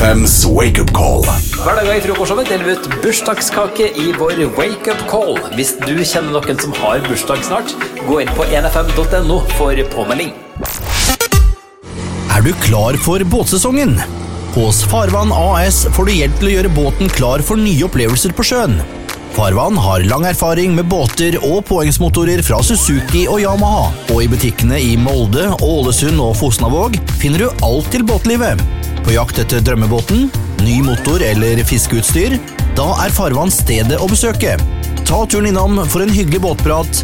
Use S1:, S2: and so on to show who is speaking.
S1: NFMs Wake Up Call.
S2: Hver dag i frokostshowet deler vi ut bursdagskake i vår Wake Up Call. Hvis du kjenner noen som har bursdag snart, gå inn på nfm.no for påmelding.
S3: Er du klar for båtsesongen? Hos Farvann AS får du hjelp til å gjøre båten klar for nye opplevelser på sjøen. Farvann har lang erfaring med båter og påhengsmotorer fra Suzuki og Yamaha, og i butikkene i Molde, Ålesund og Fosnavåg finner du alt til båtlivet. På jakt etter drømmebåten, ny motor eller fiskeutstyr, da er Farvann stedet å besøke. Ta turen innom for en hyggelig båtprat